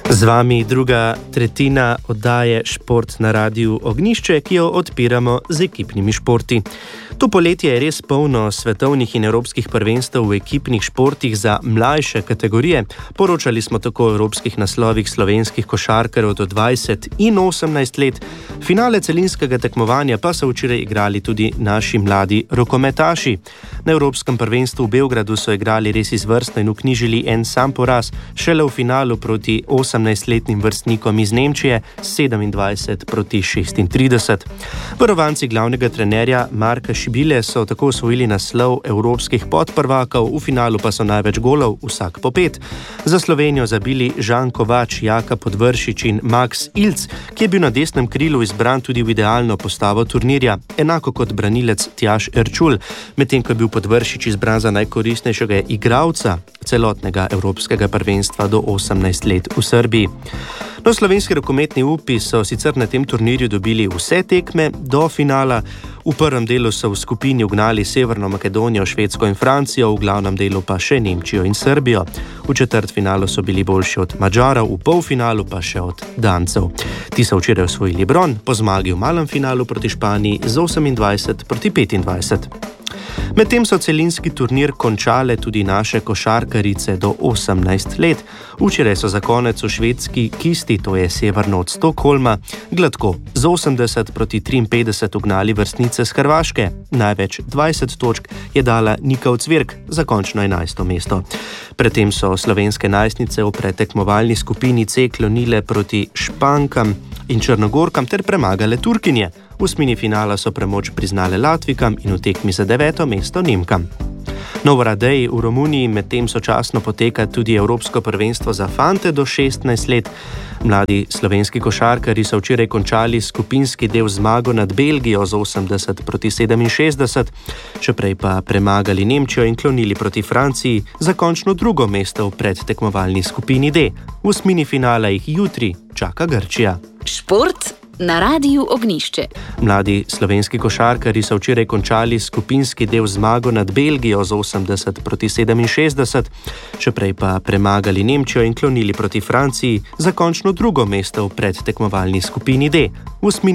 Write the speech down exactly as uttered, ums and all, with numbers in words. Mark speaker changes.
Speaker 1: Z vami druga tretjina oddaje Šport na Radiu Ognjišče, ki jo odpiramo z ekipnimi športi. To poletje je res polno svetovnih in evropskih prvenstev v ekipnih športih za mlajše kategorije. Poročali smo tako o evropskih naslovih slovenskih košarkarjev do dvajset in osemnajst let. Finale celinskega tekmovanja pa so včeraj igrali tudi naši mladi rokometaši. Na evropskem prvenstvu v Beogradu so igrali res izvrstno in vknjižili en sam poraz, šele v finalu proti osemnajstletnim vrstnikom iz Nemčije, sedemindvajset proti šestintrideset. Varovanci glavnega trenerja Marka Šibile so tako osvojili naslov evropskih podprvakov, v finalu pa so največ golov, vsak po pet. Za Slovenijo zabili Žan Kovač, Jaka Podvršič in Max Ilc, ki je bil na desnem krilu izbran tudi v idealno postavo turnirja, enako kot branilec Tjaž Erčul, medtem ko je bil Podvršič izbran za najkoristnejšega igralca celotnega evropskega prvenstva do osemnajst let v Srbiji. No, slovenski rokometni upi so sicer na tem turnirju dobili vse tekme do finala. V prvem delu so v skupini ugnali Severno Makedonijo, Švedsko in Francijo, v glavnem delu pa še Nemčijo in Srbijo. V četrtfinalu so bili boljši od Madžarov, v polfinalu pa še od Dancev. Ti so včeraj osvojili bron po zmagi v malem finalu proti Španiji z osemindvajset proti petindvajset. Medtem so celinski turnir končale tudi naše košarkarice do osemnajst let. Včeraj so za konec v švedski Kisti, to je severno od Stokholma, gladko z osemdeset proti triinpetdeset ugnali vrstnice z Hrvaške. Največ dvajset točk je dala Nika Ocvirk za končno enajsto mesto. Predtem so slovenske najstnice v pretekmovalni skupini C klonile proti Špankam in Črnogorkam ter premagale Turkinje. V osmini finala so premoč priznale Latvikam in v tekmi za deveto mesto Nemkam. No, v Radeji v Romuniji medtem sočasno poteka tudi Evropsko prvenstvo za fante do šestnajst let. Mladi slovenski košarkarji so včeraj končali skupinski del zmago nad Belgijo z osemdeset proti sedeminšestdeset, čeprej pa premagali Nemčijo in klonili proti Franciji za končno drugo mesto v predtekmovalni skupini D. V osmini finala jih jutri čaka Grčija.
Speaker 2: Šport na Radiu Ognjišče.
Speaker 1: Mladi slovenski košarkarji so včeraj končali skupinski del zmago nad Belgijo z osemdeset proti sedeminšestdeset, čeprej pa premagali Nemčijo in klonili proti Franciji za končno drugo mesto v predtekmovalni skupini D. V osmini